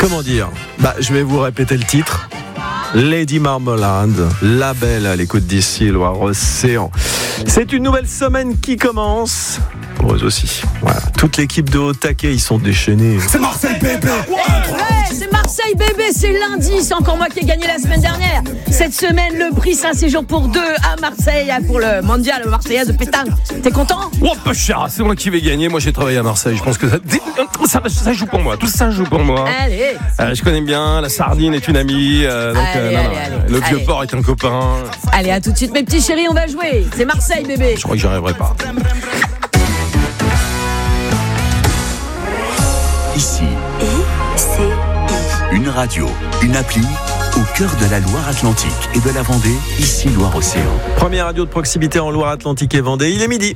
Comment dire ? Je vais vous répéter le titre. Lady Marmalade, la belle à l'écoute d'ici, Loire-Océan. C'est une nouvelle semaine qui commence. Pour eux aussi. Voilà. Toute l'équipe de Haut Taquet, ils sont déchaînés. C'est Marseille bébé. C'est Marseille bébé, c'est lundi. C'est encore moi qui ai gagné la semaine dernière. Cette semaine, le prix, c'est un séjour pour deux à Marseille pour le mondial Marseillaise de pétanque. T'es content ? Oh, peu cher, c'est moi qui vais gagner. Moi, j'ai travaillé à Marseille. Je pense que ça joue pour moi. Tout ça joue pour moi. Allez. Je connais bien. La sardine est une amie. Allez. Le vieux port est un copain. Allez, à tout de suite, mes petits chéris, on va jouer. C'est Marseille bébé. Je crois que j'y arriverai pas. Ici, une radio, une appli au cœur de la Loire-Atlantique et de la Vendée, ici Loire-Océan. Première radio de proximité en Loire-Atlantique et Vendée, il est midi.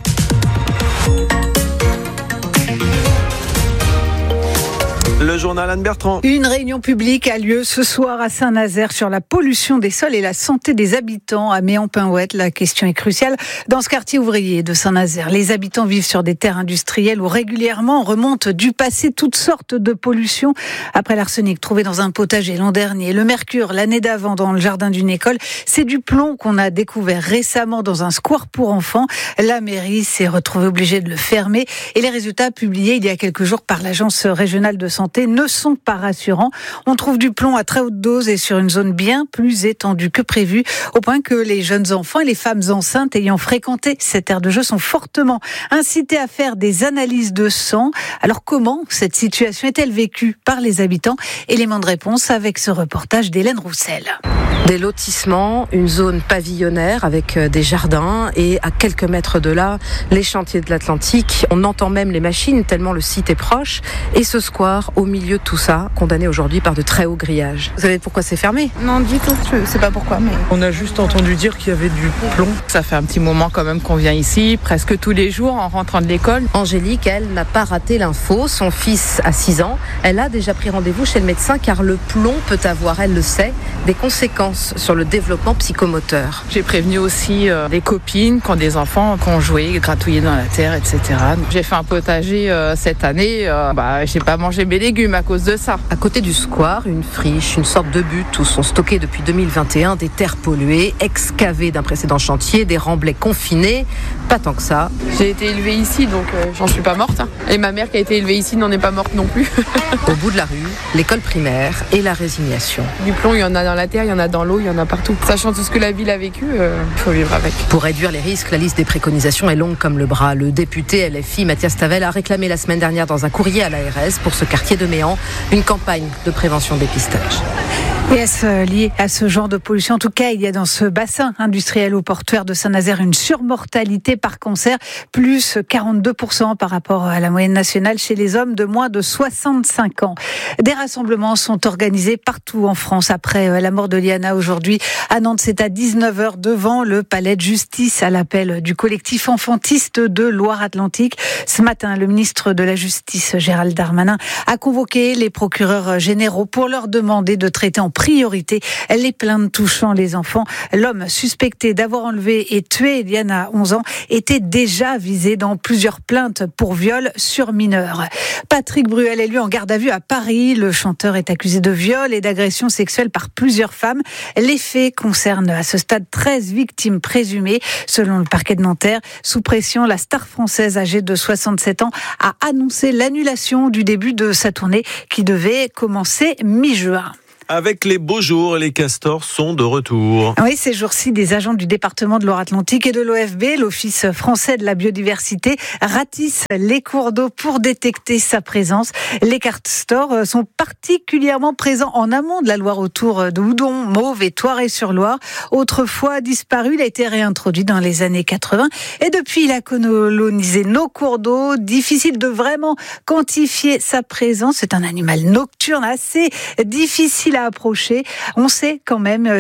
Le journal Anne Bertrand. Une réunion publique a lieu ce soir à Saint-Nazaire sur la pollution des sols et la santé des habitants à Méan-Pinhouette. La question est cruciale dans ce quartier ouvrier de Saint-Nazaire. Les habitants vivent sur des terres industrielles où régulièrement remontent du passé toutes sortes de pollutions. Après l'arsenic trouvé dans un potager l'an dernier, le mercure l'année d'avant dans le jardin d'une école, c'est du plomb qu'on a découvert récemment dans un square pour enfants. La mairie s'est retrouvée obligée de le fermer et les résultats publiés il y a quelques jours par l'agence régionale de santé ne sont pas rassurants. On trouve du plomb à très haute dose et sur une zone bien plus étendue que prévu, au point que les jeunes enfants et les femmes enceintes ayant fréquenté cette aire de jeu sont fortement incités à faire des analyses de sang. Alors comment cette situation est-elle vécue par les habitants ? Élément de réponse avec ce reportage d'Hélène Roussel. Des lotissements, une zone pavillonnaire avec des jardins et à quelques mètres de là, les chantiers de l'Atlantique. On entend même les machines tellement le site est proche. Et ce square, au milieu de tout ça, condamné aujourd'hui par de très hauts grillages. Vous savez pourquoi c'est fermé ? Non, du tout. Je sais pas pourquoi, mais... On a juste entendu dire qu'il y avait du plomb. Ça fait un petit moment quand même qu'on vient ici, presque tous les jours en rentrant de l'école. Angélique, elle, n'a pas raté l'info. Son fils a 6 ans. Elle a déjà pris rendez-vous chez le médecin car le plomb peut avoir, elle le sait, des conséquences sur le développement psychomoteur. J'ai prévenu aussi des copines qui ont des enfants qui ont joué, gratouillé dans la terre, etc. J'ai fait un potager cette année. J'ai pas mangé mes légumes à cause de ça. À côté du square, une friche, une sorte de butte où sont stockées depuis 2021 des terres polluées, excavées d'un précédent chantier, des remblais confinés. Pas tant que ça. J'ai été élevée ici, donc j'en suis pas morte. Et ma mère qui a été élevée ici n'en est pas morte non plus. Au bout de la rue, l'école primaire et la résignation. Du plomb, il y en a dans la terre, il y en a dans l'eau, il y en a partout. Sachant tout ce que la ville a vécu, il faut vivre avec. Pour réduire les risques, la liste des préconisations est longue comme le bras. Le député LFI Mathias Tavel a réclamé la semaine dernière dans un courrier à l'ARS pour ce quartier de Méan une campagne de prévention dépistage. Et est-ce lié à ce genre de pollution ? En tout cas, il y a dans ce bassin industriel ou portuaire de Saint-Nazaire une surmortalité par cancer, plus 42% par rapport à la moyenne nationale chez les hommes de moins de 65 ans. Des rassemblements sont organisés partout en France après la mort de Liana aujourd'hui. À Nantes, c'est à 19h devant le palais de justice à l'appel du collectif enfantiste de Loire-Atlantique. Ce matin, le ministre de la Justice, Gérald Darmanin, a convoqué les procureurs généraux pour leur demander de traiter en priorité les plaintes touchant les enfants. L'homme suspecté d'avoir enlevé et tué Liana, 11 ans, était déjà visé dans plusieurs plaintes pour viol sur mineurs. Patrick Bruel est lui en garde à vue à Paris. Le chanteur est accusé de viol et d'agression sexuelle par plusieurs femmes. Les faits concernent à ce stade 13 victimes présumées. Selon le parquet de Nanterre, sous pression, la star française âgée de 67 ans a annoncé l'annulation du début de sa tournée qui devait commencer mi-juin. Avec les beaux jours, les castors sont de retour. Oui, ces jours-ci, des agents du département de Loire-Atlantique et de l'OFB, l'Office français de la biodiversité, ratissent les cours d'eau pour détecter sa présence. Les castors sont particulièrement présents en amont de la Loire autour de Houdon, Mauves et Thoiry-sur-Loire. Autrefois disparu, il a été réintroduit dans les années 80 et depuis il a colonisé nos cours d'eau. Difficile de vraiment quantifier sa présence. C'est un animal nocturne assez difficile à approcher. On sait quand même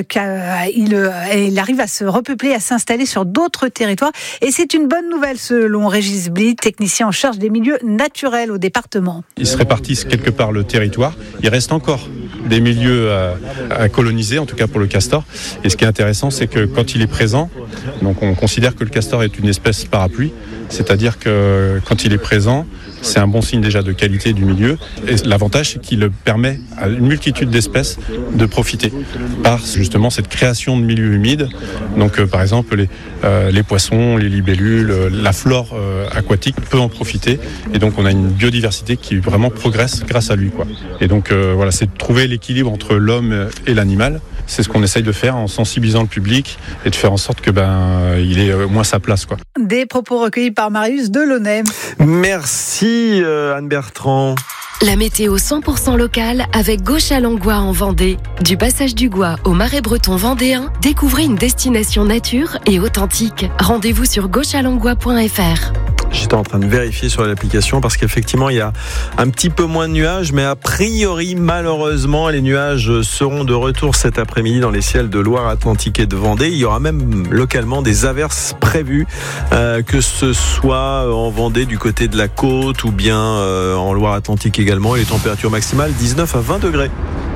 qu'il arrive à se repeupler, à s'installer sur d'autres territoires. Et c'est une bonne nouvelle selon Régis Bly, technicien en charge des milieux naturels au département. Ils se répartissent quelque part le territoire. Il reste encore des milieux à coloniser, en tout cas pour le castor. Et ce qui est intéressant, c'est que quand il est présent, donc on considère que le castor est une espèce parapluie, c'est-à-dire que quand il est présent, c'est un bon signe déjà de qualité du milieu. Et l'avantage, c'est qu'il permet à une multitude d'espèces de profiter par justement cette création de milieux humides. Donc par exemple les poissons, les libellules, la flore aquatique peut en profiter. Et donc on a une biodiversité qui vraiment progresse grâce à lui, quoi. Et donc voilà, c'est de trouver l'équilibre entre l'homme et l'animal. C'est ce qu'on essaye de faire en sensibilisant le public et de faire en sorte que il ait moins sa place, quoi. Des propos recueillis par Marius Delaunay. Merci Anne Bertrand. La météo 100% locale avec Gauche-à-Langlois en Vendée. Du passage du Gois au Marais breton vendéen, découvrez une destination nature et authentique. Rendez-vous sur gauchealanglois.fr. J'étais en train de vérifier sur l'application parce qu'effectivement il y a un petit peu moins de nuages, mais a priori malheureusement les nuages seront de retour cet après-midi dans les ciels de Loire-Atlantique et de Vendée. Il y aura même localement des averses prévues, que ce soit en Vendée du côté de la côte ou bien en Loire-Atlantique également. Et les températures maximales 19 à 20 degrés.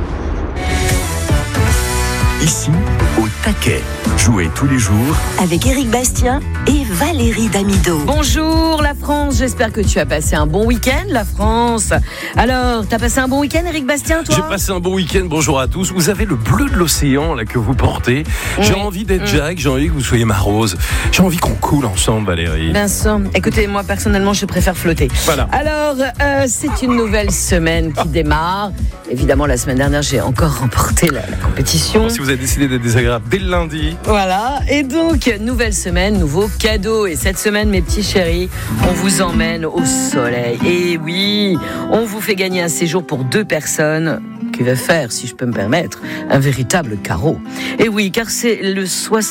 Ici, au taquet. Jouez tous les jours avec Éric Bastien et Valérie Damido. Bonjour la France, j'espère que tu as passé un bon week-end, la France. Alors, t'as passé un bon week-end, Éric Bastien, toi ? J'ai passé un bon week-end, bonjour à tous. Vous avez le bleu de l'océan là que vous portez. J'ai envie d'être Jack, j'ai envie que vous soyez ma Rose. J'ai envie qu'on coule ensemble, Valérie. Vincent, écoutez, moi personnellement, je préfère flotter. Voilà. Alors, c'est une nouvelle semaine qui démarre. Évidemment, la semaine dernière, j'ai encore remporté la compétition. Si vous avez décidé d'être désagréable dès le lundi. Voilà, et donc, nouvelle semaine, nouveau cadeau. Et cette semaine, mes petits chéris, on vous emmène au soleil. Et oui, on vous fait gagner un séjour pour 2 personnes qui va faire, si je peux me permettre, un véritable carreau. Et oui, car c'est la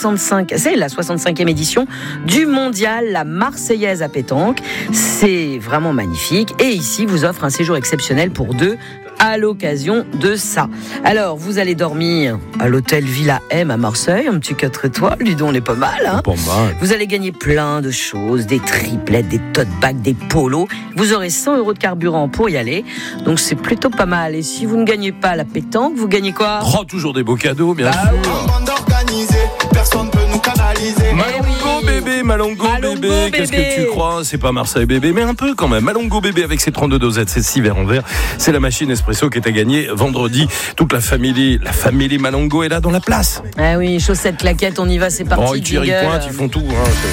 65e édition du mondial La Marseillaise à pétanque. C'est vraiment magnifique. Et ici, vous offre un séjour exceptionnel pour 2 à l'occasion de ça. Alors, vous allez dormir à l'hôtel Villa M à Marseille, un petit 4 étoiles, dis donc, on est pas mal, hein. Pas mal. Vous allez gagner plein de choses, des triplettes, des tote bags, des polos. Vous aurez 100 € de carburant pour y aller, donc c'est plutôt pas mal. Et si vous ne gagnez pas la pétanque, vous gagnez quoi ? Oh, toujours des beaux cadeaux, bien sûr. Personne peut nous canaliser. Malongo bébé, Malongo bébé. Qu'est-ce que tu crois ? C'est pas Marseille bébé, mais un peu quand même. Malongo bébé avec ses 32 dosettes, c'est 6 verres en verre. C'est la machine espresso qui est à gagner vendredi. Toute la famille Malongo est là dans la place. Ah oui, chaussettes, claquettes, on y va, c'est parti. Oh, ils tirent, ils pointent, ils font tout.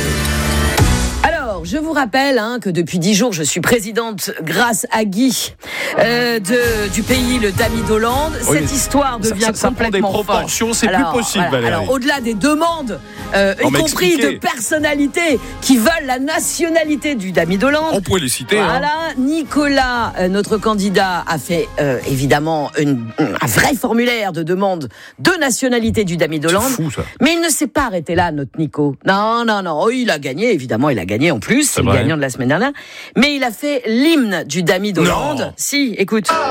Alors, je vous rappelle que depuis 10 jours, je suis présidente grâce à Guy du pays, le Damido-Land. Oui, cette histoire devient ça complètement prend des proportions, c'est plus possible, voilà. Valérie. Alors, au-delà des demandes, y compris de personnalités qui veulent la nationalité du Damido-Land. On pourrait les citer. Voilà, Nicolas, notre candidat, a fait évidemment un vrai formulaire de demande de nationalité du Damido-Land. C'est fou, ça. Mais il ne s'est pas arrêté là, notre Nico. Non. Oh, il a gagné, évidemment, il a gagné en plus. C'est le gagnant de la semaine dernière. Mais il a fait l'hymne du Damido-Land. Si, écoute.